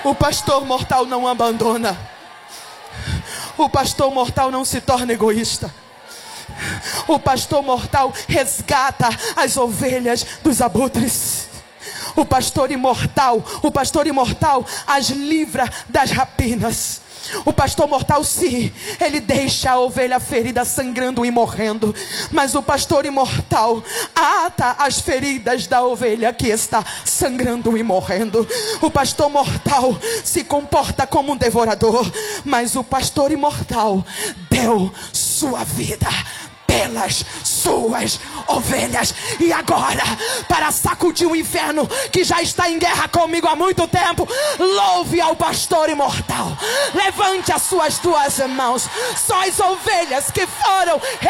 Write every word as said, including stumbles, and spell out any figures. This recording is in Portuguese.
O pastor mortal não abandona. O pastor mortal não se torna egoísta. O pastor mortal resgata as ovelhas dos abutres. O pastor imortal, o pastor imortal as livra das rapinas. O pastor mortal, sim, ele deixa a ovelha ferida sangrando e morrendo, mas o pastor imortal ata as feridas da ovelha que está sangrando e morrendo. O pastor mortal se comporta como um devorador, mas o pastor imortal deu sua vida pelas suas ovelhas. E agora, para sacudir o inferno que já está em guerra comigo há muito tempo, louve ao pastor imortal. Levante as suas duas mãos. Só as ovelhas que foram